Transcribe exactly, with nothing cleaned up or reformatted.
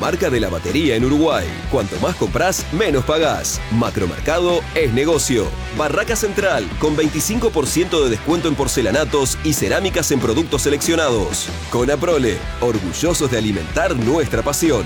marca de la batería en Uruguay. Cuanto más compras, menos pagás. Macromercado es negocio. Barraca Central, con veinticinco por ciento de descuento en porcelanatos y cerámicas en productos seleccionados. Conaprole, orgullosos de alimentar nuestra pasión.